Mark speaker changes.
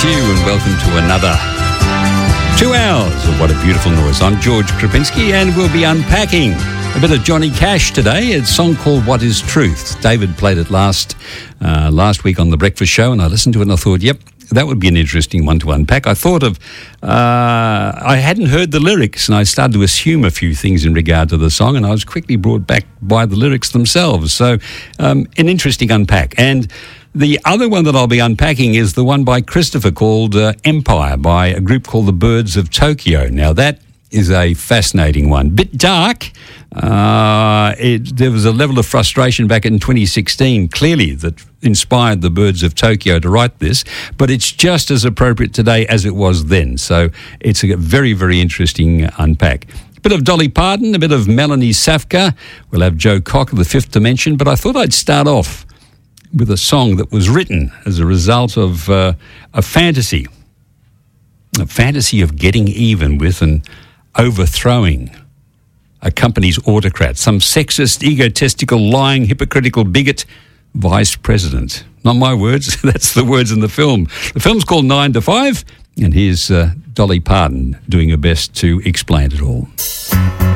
Speaker 1: to you and welcome to another 2 hours of What a Beautiful Noise. I'm George Krupinski and we'll be unpacking a bit of Johnny Cash today. It's a song called What is Truth. David played it last week on The Breakfast Show and I listened to it and I thought, yep, that would be an interesting one to unpack. I thought of, I hadn't heard the lyrics and I started to assume a few things in regard to the song and I was quickly brought back by the lyrics themselves. So an interesting unpack. And the other one that I'll be unpacking is the one by Christopher called Empire by a group called the Birds of Tokyo. Now that is a fascinating one. Bit dark. There was a level of frustration back in 2016, clearly, that inspired the Birds of Tokyo to write this, but it's just as appropriate today as it was then. So it's a very, very interesting unpack. A bit of Dolly Parton, a bit of Melanie Safka. We'll have Joe Cocker, The Fifth Dimension, but I thought I'd start off with a song that was written as a result of a fantasy of getting even with and overthrowing a company's autocrat, some sexist, egotistical, lying, hypocritical bigot vice president. Not my words, that's the words in the film. The film's called 9 to 5, and here's Dolly Parton doing her best to explain it all.